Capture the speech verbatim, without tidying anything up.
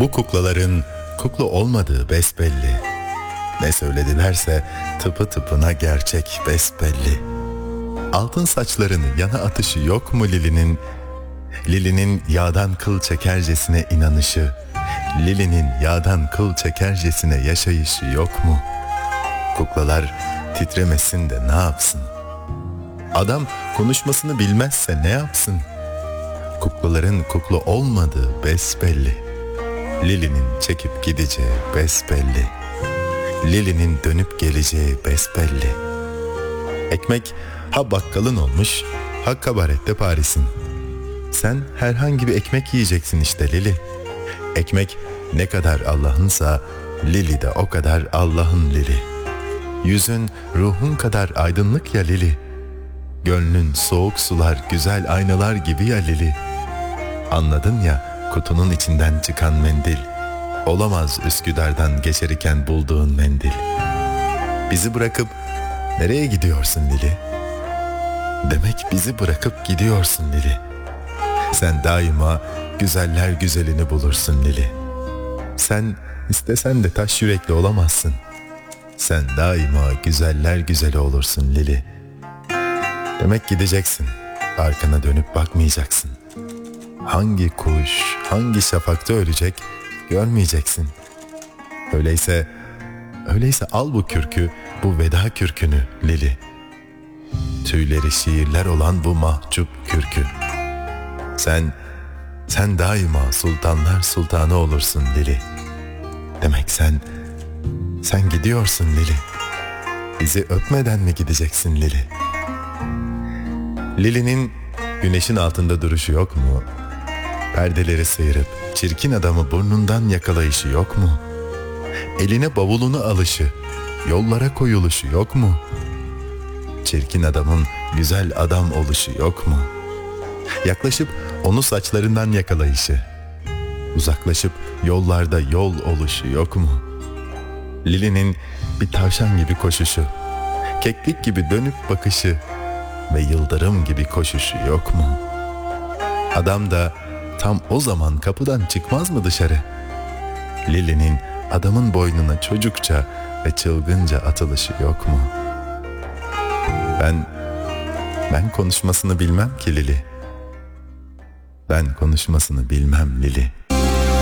Bu kuklaların kukla olmadığı besbelli. Ne söyledilerse tıpı tıpına gerçek besbelli. Altın saçlarını yana atışı yok mu Lili'nin? Lili'nin yağdan kıl çekercesine inanışı, Lili'nin yağdan kıl çekercesine yaşayışı yok mu? Kuklalar titremesin de ne yapsın? Adam konuşmasını bilmezse ne yapsın? Kuklaların kukla olmadığı besbelli. Lili'nin çekip gideceği besbelli. Lili'nin dönüp geleceği besbelli. Ekmek ha bakkalın olmuş, ha kabarette Paris'in. Sen herhangi bir ekmek yiyeceksin işte Lili. Ekmek ne kadar Allah'ınsa, Lili de o kadar Allah'ın Lili. Yüzün ruhun kadar aydınlık ya Lili. Gönlün soğuk sular, güzel aynalar gibi ya Lili. Anladın ya kutunun içinden çıkan mendil. Olamaz Üsküdar'dan geçerken bulduğun mendil. Bizi bırakıp nereye gidiyorsun Lili? Demek bizi bırakıp gidiyorsun Lili. Sen daima güzeller güzelini bulursun Lili. Sen istesen de taş yürekli olamazsın. Sen daima güzeller güzeli olursun Lili. Demek gideceksin, arkana dönüp bakmayacaksın. Hangi kuş, hangi şafakta ölecek görmeyeceksin. Öyleyse, öyleyse al bu kürkü, bu veda kürkünü Lili. Tüyleri şiirler olan bu mahcup kürkü. Sen, sen daima sultanlar sultanı olursun Lili. Demek sen, sen gidiyorsun Lili. Bizi öpmeden mi gideceksin Lili? Lili'nin güneşin altında duruşu yok mu? Perdeleri sıyırıp çirkin adamı burnundan yakalayışı yok mu? Eline bavulunu alışı, yollara koyuluşu yok mu? Çirkin adamın güzel adam oluşu yok mu? Yaklaşıp onu saçlarından yakalayışı, uzaklaşıp yollarda yol oluşu yok mu? Lili'nin bir tavşan gibi koşuşu, keklik gibi dönüp bakışı ve yıldırım gibi koşuşu yok mu? Adam da tam o zaman kapıdan çıkmaz mı dışarı? Lili'nin adamın boynuna çocukça ve çılgınca atılışı yok mu? Ben, ben konuşmasını bilmem ki Lili. Ben konuşmasını bilmem Lili.